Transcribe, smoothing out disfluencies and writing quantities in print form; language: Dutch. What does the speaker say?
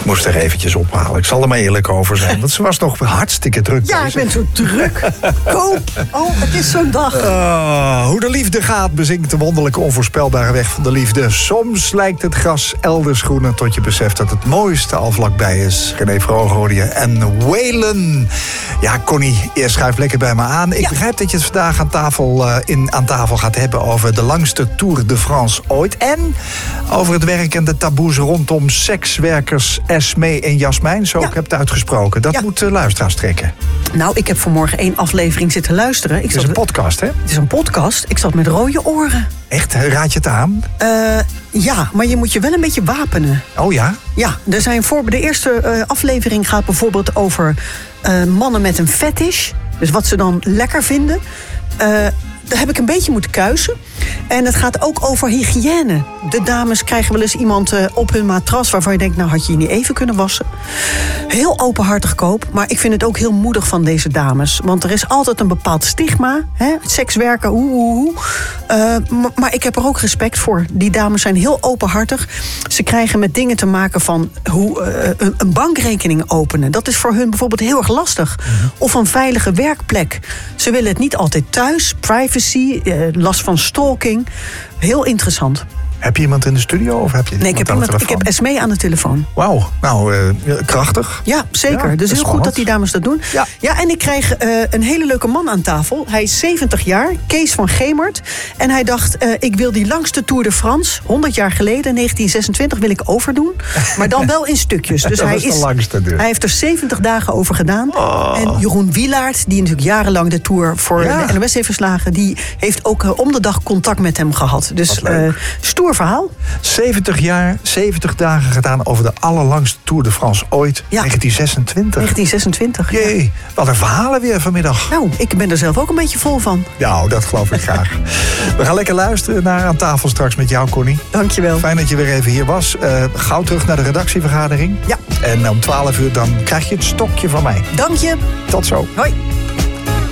Ik moest er eventjes ophalen. Ik zal er maar eerlijk over zijn. Want ze was toch hartstikke druk. Ja, ik ben zo druk. Koop. Oh, het is zo'n dag. Hoe de liefde gaat, bezingt de wonderlijke onvoorspelbare weg van de liefde. Soms lijkt het gras elders groener tot je beseft dat het mooiste al vlakbij is. René Vroger hoorde je en Waylon. Ja, Connie, eerst schuif lekker bij me aan. Ik begrijp dat je het vandaag aan tafel gaat hebben over de langste Tour de France ooit. En over het werk en de taboes rondom sekswerkers Esmee en Jasmijn. Zo ik heb het uitgesproken. Dat moet luisteraars trekken. Nou, ik heb vanmorgen 1 aflevering zitten luisteren. Het is een podcast, hè? Het is een podcast. Ik zat met rode oren. Echt? Raad je het aan? Ja, maar je moet je wel een beetje wapenen. Oh ja? Ja, de eerste aflevering gaat bijvoorbeeld over mannen met een fetish. Dus wat ze dan lekker vinden. Daar heb ik een beetje moeten kuisen. En het gaat ook over hygiëne. De dames krijgen wel eens iemand op hun matras waarvan je denkt, nou had je je niet even kunnen wassen. Heel openhartig koop, maar ik vind het ook heel moedig van deze dames. Want er is altijd een bepaald stigma. Hè? Sekswerken, maar ik heb er ook respect voor. Die dames zijn heel openhartig. Ze krijgen met dingen te maken van een bankrekening openen. Dat is voor hun bijvoorbeeld heel erg lastig. Of een veilige werkplek. Ze willen het niet altijd thuis. Privacy, last van stalking. Heel interessant. Heb je iemand in de studio? Of heb je nee, ik heb Esmee aan de telefoon. Wauw, nou, krachtig. Ja, zeker. Ja, dus heel goed dat die dames dat doen. Ja, en ik krijg een hele leuke man aan tafel. Hij is 70 jaar, Kees van Gemert. En hij dacht, ik wil die langste Tour de France, 100 jaar geleden, 1926, wil ik overdoen. Maar dan wel in stukjes. Dus hij heeft er 70 dagen over gedaan. Oh. En Jeroen Wielaert, die natuurlijk jarenlang de Tour voor de NOS heeft verslagen, die heeft ook om de dag contact met hem gehad. Dus stoer verhaal. 70 jaar, 70 dagen gedaan over de allerlangste Tour de France ooit. Ja. 1926. 1926. Jee, wat een verhalen weer vanmiddag. Nou, ik ben er zelf ook een beetje vol van. Nou, dat geloof ik graag. We gaan lekker luisteren naar Aan tafel straks met jou, Connie. Dankjewel. Fijn dat je weer even hier was. Gauw terug naar de redactievergadering. Ja. En om 12 uur dan krijg je het stokje van mij. Dank je. Tot zo. Hoi.